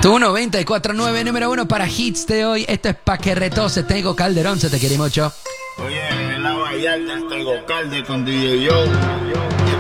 Tu 94.9, número 1 para hits de hoy. Esto es pa' que retose. Tengo Calderón, se te quiere mucho. Oye, en la Vallarta, Tego Calde con DJ Joe.